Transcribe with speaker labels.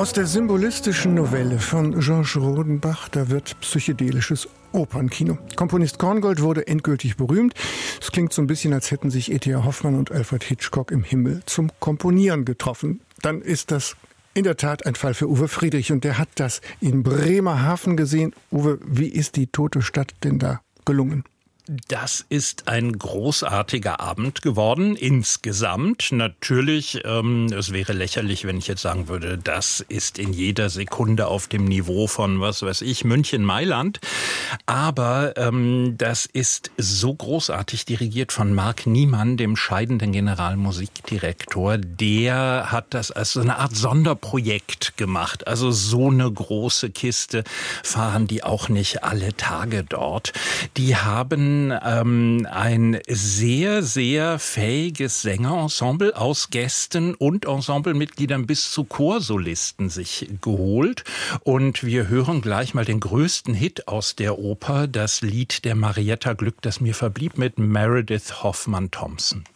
Speaker 1: Aus der symbolistischen Novelle von Georges Rodenbach, da wird psychedelisches Opernkino. Komponist Korngold wurde endgültig berühmt. Es klingt so ein bisschen, als hätten sich E.T.A. Hoffmann und Alfred Hitchcock im Himmel zum Komponieren getroffen. Dann ist das in der Tat ein Fall für Uwe Friedrich und der hat das in Bremerhaven gesehen. Uwe, wie ist die tote Stadt denn da gelungen?
Speaker 2: Das ist ein großartiger Abend geworden, insgesamt. Natürlich, es wäre lächerlich, wenn ich jetzt sagen würde, das ist in jeder Sekunde auf dem Niveau von, was weiß ich, München, Mailand. Aber das ist so großartig dirigiert von Marc Niemann, dem scheidenden Generalmusikdirektor. Der hat das als so eine Art Sonderprojekt gemacht. Also so eine große Kiste fahren die auch nicht alle Tage dort. Die haben ein sehr, sehr fähiges Sängerensemble aus Gästen und Ensemblemitgliedern bis zu Chorsolisten sich geholt. Und wir hören gleich mal den größten Hit aus der Oper, das Lied der Marietta Glück, das mir verblieb, mit Meredith Hoffmann-Thompson.